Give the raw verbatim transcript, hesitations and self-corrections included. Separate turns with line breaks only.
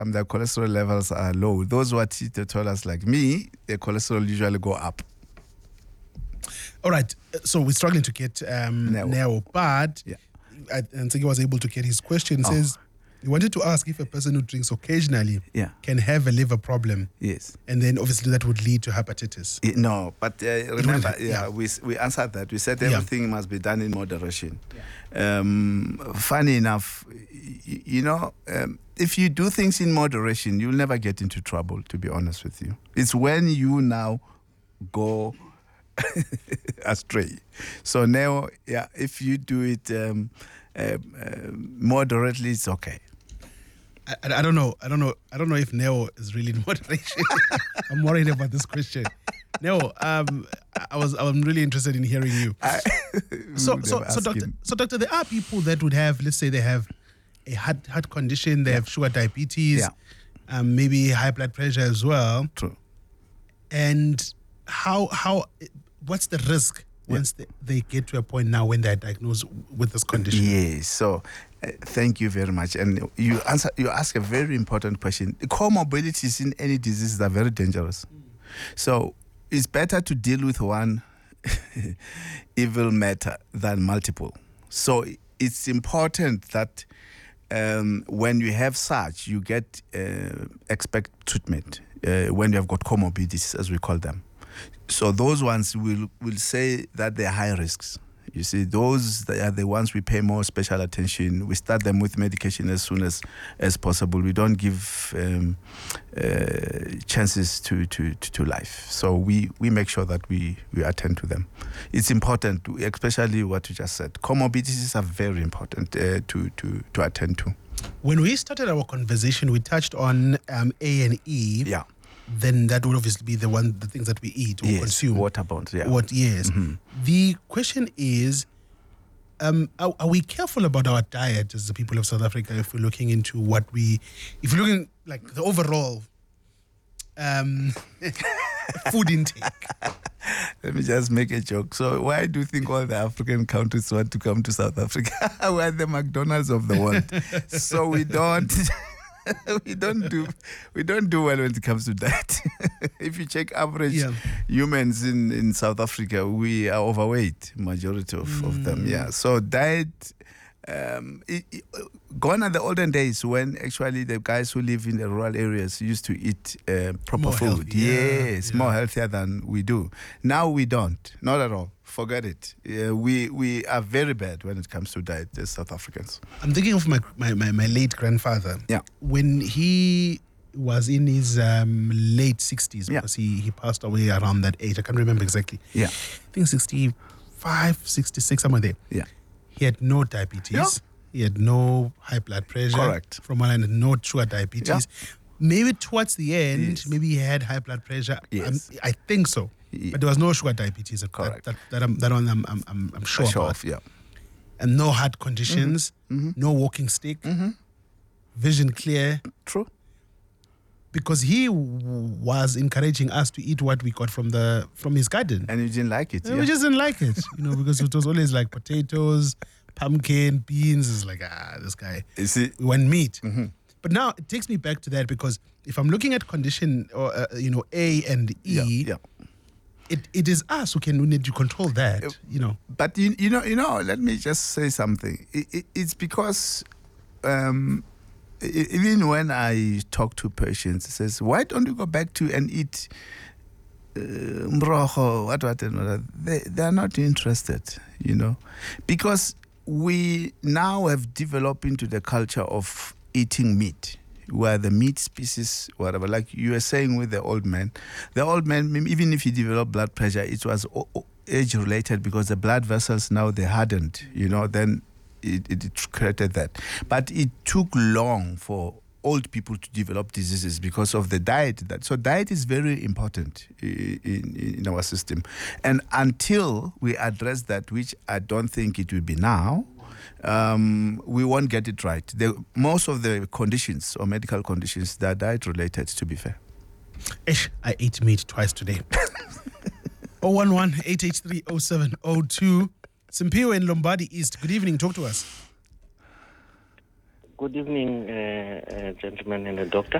um, their cholesterol levels are low. Those who are teetotalers like me, their cholesterol usually go up.
All right. So we're struggling to get um,
Neo.
Neo, but
Yeah.
I, I think he was able to get his question. It
Oh.
says, he wanted to ask if a person who drinks occasionally
Yeah.
can have a liver problem.
Yes.
And then obviously that would lead to hepatitis.
Eh, No, but uh, remember,
will,
yeah,
yeah.
we we answered that. We said
Yeah.
everything must be done in moderation. Um, funny enough, y- you know, um, if you do things in moderation, you'll never get into trouble, to be honest with you. It's when you now go astray. So now, yeah, if you do it um, uh, uh, moderately, it's okay.
I, I I don't know. I don't know. I don't know if Neo is really in moderation. I'm worried about this question. Neo, um, I was I'm really interested in hearing you. so
would
so
have
so
asked
doctor
him.
so doctor, there are people that would have, let's say they have a heart heart condition, they have sugar diabetes,
Yeah.
um, maybe high blood pressure as well.
True.
And how how what's the risk once they, they get to a point now when they're diagnosed with this condition?
Yes. So, uh, thank you very much. And you answer. You ask a very important question. Comorbidities in any disease are very dangerous. So it's better to deal with one evil matter than multiple. So it's important that um, when you have such, you get uh, expect treatment uh, when you have got comorbidities, as we call them. So those ones will will say that they're high risks. You see, those they are the ones we pay more special attention. We start them with medication as soon as, as possible. We don't give um, uh, chances to, to, to, to life. So we, we make sure that we, we attend to them. It's important, to, especially what you just said. Comorbidities are very important uh, to, to, to attend to.
When we started our conversation, we touched on um, A and E.
Yeah.
Then that would obviously be the one, the things that we eat or
Yes,
consume.
waterbound, yeah.
What? Yes.
Mhm.
The question is, um, are, are we careful about our diet as the people of South Africa? If we're looking into what we, if you're looking like the overall um, food intake.
Let me just make a joke. So why do you think all the African countries want to come to South Africa? We're the McDonald's of the world. So we don't we don't do we don't do well when it comes to diet. If you check average
Yeah.
humans in, in South Africa, we are overweight, majority of, mm. of them. Yeah. So diet Um, it, it, gone are the olden days when actually the guys who live in the rural areas used to eat uh, proper
More
food.
healthy, yeah,
Yes,
yeah.
more healthier than we do. Now we don't. Not at all. Forget it. Uh, we we are very bad when it comes to diet as South Africans.
I'm thinking of my, my, my, my late grandfather.
Yeah.
When he was in his um, late sixties,
Yeah.
because he, he passed away around that age. I can't remember exactly.
Yeah.
I think sixty-five, sixty-six, somewhere there.
Yeah.
He had no diabetes.
Yeah.
He had no high blood pressure.
Correct.
From what I know, no sugar diabetes. Maybe towards the end,
Yes.
maybe he had high blood pressure.
Yes.
Um, I think so.
Yeah.
But there was no sugar diabetes. That,
Correct.
That, that, I'm, that one I'm, I'm, I'm, I'm sure
Sure
about.
of, yeah.
And no heart conditions,
Mhm.
no walking stick, vision clear.
True.
Because he w- was encouraging us to eat what we got from the from his garden.
And you didn't like it.
And
Yeah.
we just didn't like it, you know, because it was always like potatoes, pumpkin, beans. It's like, ah, this guy.
You see?
We want meat.
Mhm.
But now it takes me back to that, because if I'm looking at condition or, uh, you know, A and E,
Yeah. Yeah.
It, it is us who can who need to control that,
Uh,
you know.
But you, you know, you know. Let me just say something. It, it, it's because um, e- even when I talk to patients, it says, "Why don't you go back to and eat uh, mrojo, what what and what?" They they are not interested, you know, because we now have developed into the culture of eating meat, where the meat species, whatever, like you were saying with the old man, the old man, even if he developed blood pressure, it was o- o- age-related, because the blood vessels now, they hardened, you know, then it, it, it created that. But it took long for old people to develop diseases because of the diet. That So diet is very important i- in, in our system. And until we address that, which I don't think it will be now, um, we won't get it right. The, most of the conditions or medical conditions, they are diet related, to be fair.
Ish, I ate meat twice today. oh one one, eight eight three, oh seven oh two. Simpiwe in Lombardi East. Good evening. Talk to us.
good evening, uh, uh, gentlemen and the doctor.